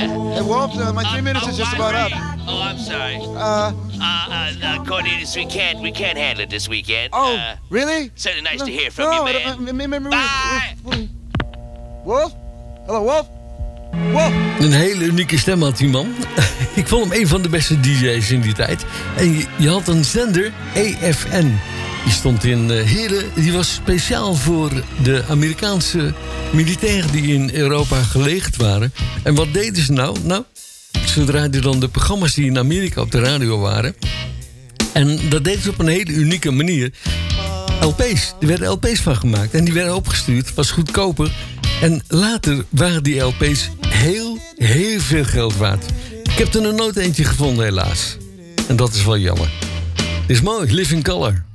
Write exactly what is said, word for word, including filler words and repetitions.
Hey, Wolf, uh, my three minutes is just about up. Oh, I'm sorry. Uh, Uh, uh, uh, Cornelius, we can't, we can't handle it this weekend. oh, Uh, really? certainly nice no, to hear from no, you, I man. don't- uh, maybe- maybe- Bye. Wolf? Hello, Wolf? Wolf? Een hele unieke stem had die man. Ik vond hem een van de beste D J's in die tijd. En je, je had een zender, E F N. Die stond in uh, Heerlen. Die was speciaal voor de Amerikaanse militairen die in Europa gelegerd waren. En wat deden ze nou? Nou, ze draaiden dan de programma's die in Amerika op de radio waren. En dat deden ze op een hele unieke manier. L P's, er werden L P's van gemaakt. En die werden opgestuurd, was goedkoper. En later waren die L P's heel, heel veel geld waard. Ik heb er nog nooit eentje gevonden, helaas. En dat is wel jammer. Dit is mooi, Living Color.